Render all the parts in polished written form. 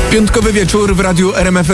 Piątkowy wieczór w radiu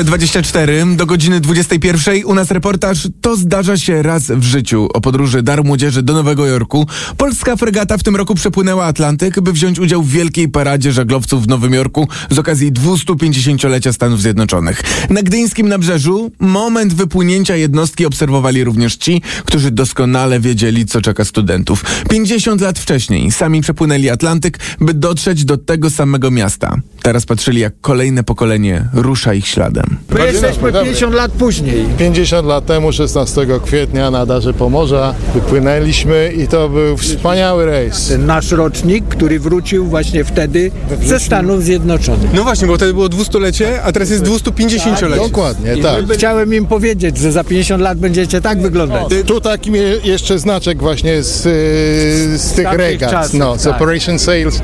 RMF24 do godziny 21. U nas reportaż To zdarza się raz w życiu o podróży Dar Młodzieży do Nowego Jorku. Polska fregata w tym roku przepłynęła Atlantyk, by wziąć udział w wielkiej paradzie żaglowców w Nowym Jorku z okazji 250-lecia Stanów Zjednoczonych. Na gdyńskim nabrzeżu moment wypłynięcia jednostki obserwowali również ci, którzy doskonale wiedzieli, co czeka studentów. 50 lat wcześniej sami przepłynęli Atlantyk, by dotrzeć do tego samego miasta. Teraz patrzyli, jak kolejne pokolenie rusza ich śladem. My jesteśmy 50 lat później. 50 lat temu, 16 kwietnia na Darze Pomorza wypłynęliśmy i to był wspaniały rejs. Nasz rocznik, który wrócił właśnie wtedy ze Stanów Zjednoczonych. No właśnie, bo wtedy było 200-lecie, a teraz jest 250-lecie. Dokładnie, tak. Chciałem im powiedzieć, że za 50 lat będziecie tak wyglądać. Tu taki jeszcze znaczek właśnie z tych regat. czasów, No, z tak. Operation Sales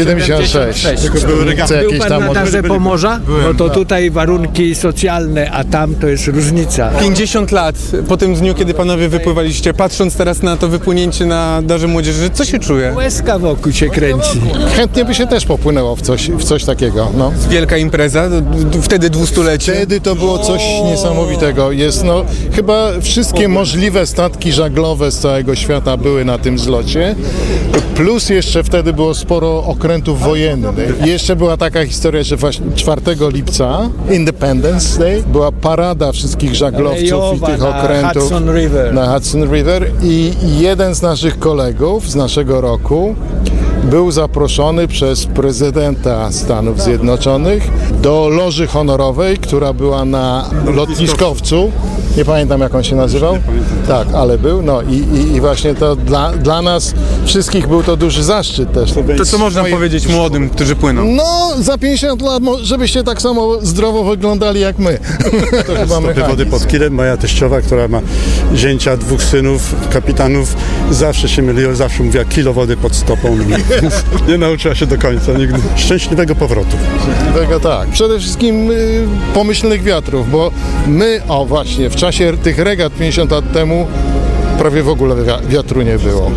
76. Tylko były regaty. Był pan na Darze Pomorza? No to tutaj warunki socjalne, a tam to jest różnica. 50 lat po tym dniu, kiedy panowie wypływaliście, patrząc teraz na to wypłynięcie na Darze Młodzieży, co się czuje? Łezka wokół się kręci. Chętnie by się też popłynęło w coś takiego. No. Wielka impreza, wtedy 200-lecie. Wtedy to było coś niesamowitego. Jest, chyba wszystkie możliwe statki żaglowe z całego świata były na tym zlocie. Plus jeszcze wtedy było sporo okrętów wojennych. Jeszcze była taka historia, że właśnie 4 lipca, Independence Day, była parada wszystkich żaglowców i tych okrętów na Hudson River i jeden z naszych kolegów z naszego roku był zaproszony przez prezydenta Stanów Zjednoczonych do loży honorowej, która była na lotniskowcu. Nie pamiętam, jak on się nazywał. Tak, ale był. No i właśnie to dla nas wszystkich był to duży zaszczyt też. To co można powiedzieć młodym, którzy płyną? No, za 50 lat, żebyście tak samo zdrowo wyglądali jak my. To chyba Stopy wody pod kilem. Moja teściowa, która ma zięcia, 2 synów, kapitanów, zawsze się myliła, zawsze mówiła kilo wody pod stopą. Nie nauczyła się do końca nigdy. Szczęśliwego powrotu. Szczęśliwego, tak. Przede wszystkim pomyślnych wiatrów, bo my, właśnie, w czasie tych regat 50 lat temu prawie w ogóle wiatru nie było.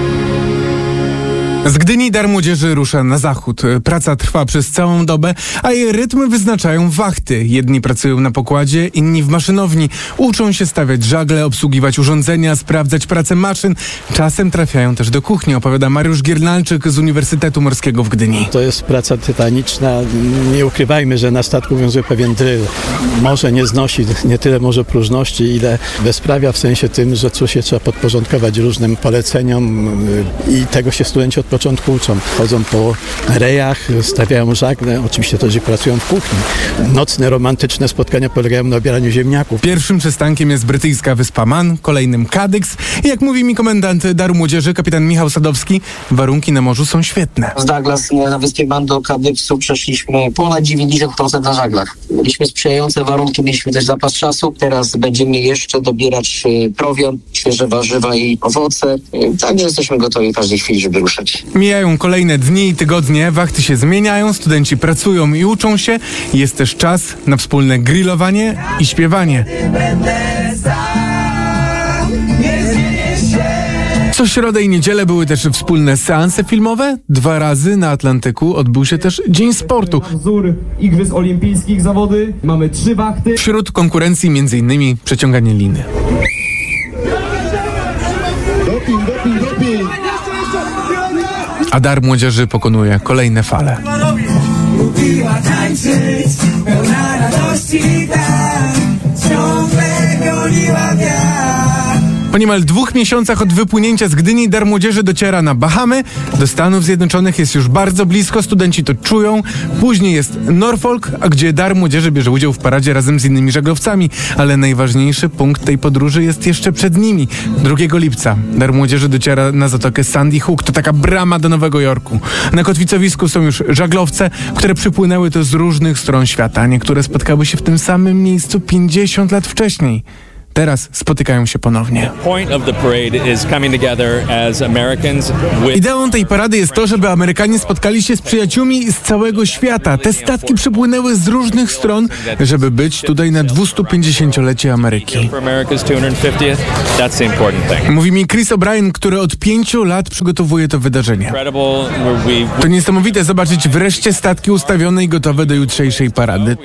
Z Gdyni Dar Młodzieży rusza na zachód. Praca trwa przez całą dobę, a jej rytm wyznaczają wachty. Jedni pracują na pokładzie, inni w maszynowni. Uczą się stawiać żagle, obsługiwać urządzenia, sprawdzać pracę maszyn. Czasem trafiają też do kuchni, opowiada Mariusz Giernalczyk z Uniwersytetu Morskiego w Gdyni. To jest praca tytaniczna. Nie ukrywajmy, że na statku obowiązuje pewien dryl. Morze nie znosi nie tyle może próżności, ile bezprawia w sensie tym, że coś się trzeba podporządkować różnym poleceniom i tego się studenci od początku uczą. Chodzą po rejach, stawiają żagle, oczywiście też pracują w kuchni. Nocne, romantyczne spotkania polegają na obieraniu ziemniaków. Pierwszym przystankiem jest brytyjska wyspa Man, kolejnym Kadyks i jak mówi mi komendant Daru Młodzieży, kapitan Michał Sadowski, warunki na morzu są świetne. Z Douglas na wyspie Man do Kadyksu przeszliśmy ponad 90% na żaglach. Mieliśmy sprzyjające warunki, mieliśmy też zapas czasu. Teraz będziemy jeszcze dobierać prowiant, świeże warzywa i owoce. Także jesteśmy gotowi w każdej chwili, żeby ruszać. Mijają kolejne dni i tygodnie, wachty się zmieniają, studenci pracują i uczą się. Jest też czas na wspólne grillowanie i śpiewanie. Co środę i niedzielę były też wspólne seanse filmowe. 2 razy na Atlantyku odbył się też Dzień Sportu. Wzór Igrzysk Olimpijskich zawody. Mamy 3 wachty. Wśród konkurencji m.in. przeciąganie liny. A Dar Młodzieży pokonuje kolejne fale. Lubiła tańczyć, pełna radości tak, ciągle goniła wiatr. Po niemal 2 miesiącach od wypłynięcia z Gdyni Dar Młodzieży dociera na Bahamy. Do Stanów Zjednoczonych jest już bardzo blisko, studenci to czują. Później jest Norfolk, a gdzie Dar Młodzieży bierze udział w paradzie razem z innymi żaglowcami. Ale najważniejszy punkt tej podróży jest jeszcze przed nimi. 2 lipca Dar Młodzieży dociera na zatokę Sandy Hook. To taka brama do Nowego Jorku. Na kotwicowisku są już żaglowce, które przypłynęły tu z różnych stron świata. Niektóre spotkały się w tym samym miejscu 50 lat wcześniej. teraz spotykają się ponownie. Ideą tej parady jest to, żeby Amerykanie spotkali się z przyjaciółmi z całego świata. Te statki przypłynęły z różnych stron, żeby być tutaj na 250-lecie Ameryki. Mówi mi Chris O'Brien, który od 5 lat przygotowuje to wydarzenie. To niesamowite zobaczyć wreszcie statki ustawione i gotowe do jutrzejszej parady.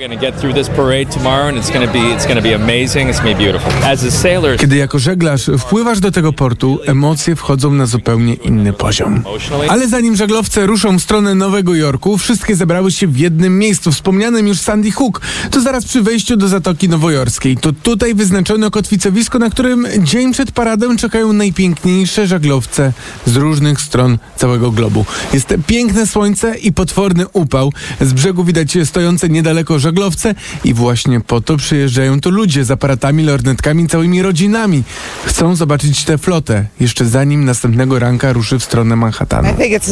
Kiedy jako żeglarz wpływasz do tego portu, emocje wchodzą na zupełnie inny poziom. Ale zanim żaglowce ruszą w stronę Nowego Jorku, wszystkie zebrały się w jednym miejscu, wspomnianym już Sandy Hook. To zaraz przy wejściu do Zatoki Nowojorskiej. To tutaj wyznaczono kotwicowisko, na którym dzień przed paradą czekają najpiękniejsze żaglowce z różnych stron całego globu. Jest piękne słońce i potworny upał. Z brzegu widać stojące niedaleko żaglowce i właśnie po to przyjeżdżają tu ludzie z aparatami, lornetkami, całymi rodzinami. Chcą zobaczyć tę flotę, jeszcze zanim następnego ranka ruszy w stronę Manhattanu.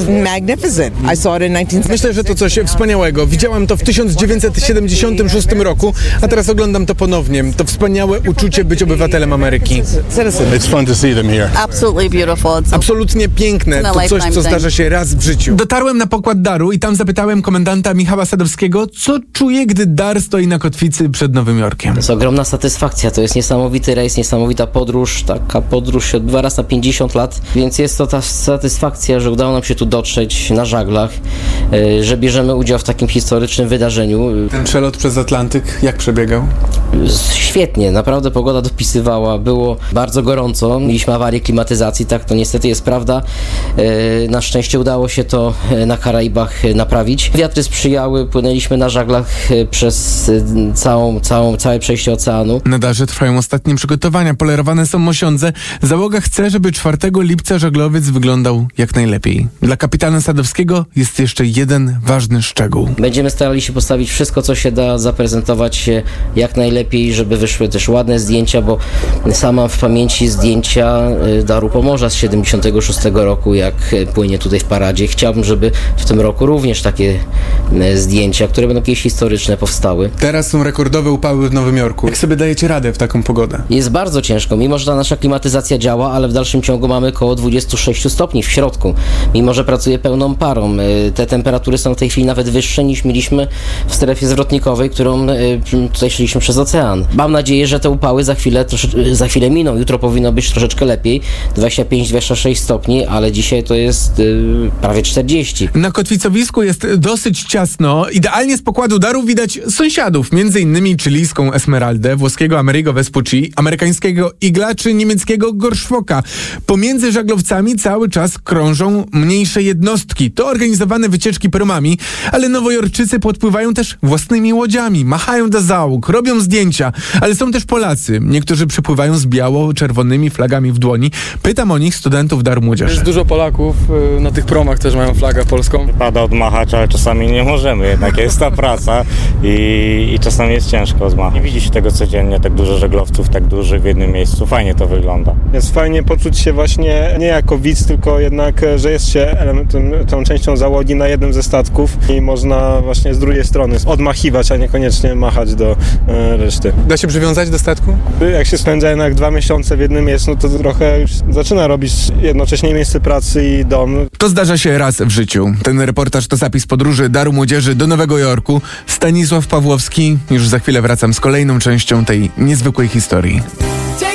Myślę, że to coś wspaniałego. Widziałam to w 1976 roku, a teraz oglądam to ponownie. To wspaniałe uczucie być obywatelem Ameryki. It's fun to see them here. Absolutnie piękne. To coś, co zdarza się raz w życiu. Dotarłem na pokład Daru i tam zapytałem komendanta Michała Sadowskiego, co czuje, gdy Dar stoi na kotwicy przed Nowym Jorkiem. To jest ogromna satysfakcja, to jest niesamowity rejs, niesamowita podróż. Taka podróż się odbywa raz na 50 lat, więc jest to ta satysfakcja, że udało nam się tu dotrzeć na żaglach, że bierzemy udział w takim historycznym wydarzeniu. Ten przelot przez Atlantyk, jak przebiegał? Świetnie, naprawdę pogoda dopisywała, było bardzo gorąco, mieliśmy awarię klimatyzacji, tak to niestety jest prawda. Na szczęście udało się to na Karaibach naprawić. Wiatry sprzyjały, płynęliśmy na żaglach przez całe przejście oceanu. Na Darze trwają ostatnie przygotowania, polerowane są mosiądze. Załoga chce, żeby 4 lipca żaglowiec wyglądał jak najlepiej. Dla kapitana Sadowskiego jest jeszcze jeden ważny szczegół. Będziemy starali się postawić wszystko, co się da, zaprezentować się jak najlepiej, żeby wyszły też ładne zdjęcia, bo sam mam w pamięci zdjęcia Daru Pomorza z 76 roku, jak płynie tutaj w paradzie. Chciałbym, żeby w tym roku również takie zdjęcia, które będą jakieś historyczne, powstały. Teraz są rekordowe upały w Nowym Jorku. Jak sobie dajecie radę w taką pogodę? Jest bardzo ciężko, mimo że ta nasza klimatyzacja działa, ale w dalszym ciągu mamy około 26 stopni w środku, mimo że pracuje pełną parą. Te temperatury są w tej chwili nawet wyższe niż mieliśmy w strefie zwrotnikowej, którą tutaj szliśmy przez ocean. Mam nadzieję, że te upały za chwilę miną. Jutro powinno być troszeczkę lepiej, 25-26 stopni, ale dzisiaj to jest prawie 40. Na kotwicowisku jest dosyć ciasno. Idealnie z pokładu Daru widać sąsiadów, m.in. chilijską Esmeraldę, włoskiego Amerigo Vespucci, amerykańskiego Igla czy niemieckiego Gorszwoka. Pomiędzy żaglowcami cały czas krążą mniejsze jednostki. To organizowane wycieczki promami, ale nowojorczycy podpływają też własnymi łodziami, machają do załóg, robią zdjęcia, ale są też Polacy. Niektórzy przypływają z biało-czerwonymi flagami w dłoni. Pytam o nich studentów Daru Młodzieży. Jest dużo Polaków, na tych promach też mają flagę polską. Pada odmachać, ale czasami nie możemy, jednak jest ta praca i czasami jest ciężko odmachać. Nie widzi się tego codziennie, tak dużo żaglowców, tak dużo w jednym miejscu. Fajnie to wygląda. Jest fajnie poczuć się właśnie nie jako widz, tylko jednak, że jest się tą częścią załogi na jednym ze statków i można właśnie z drugiej strony odmachiwać, a niekoniecznie machać do reszty. Da się przywiązać do statku? Jak się spędza jednak 2 miesiące w jednym miejscu, no to trochę już zaczyna robić jednocześnie miejsce pracy i dom. To zdarza się raz w życiu. Ten reportaż to zapis podróży Daru Młodzieży do Nowego Jorku. Stanisław Pawłowski. Już za chwilę wracam z kolejną częścią tej niezwykłej historii.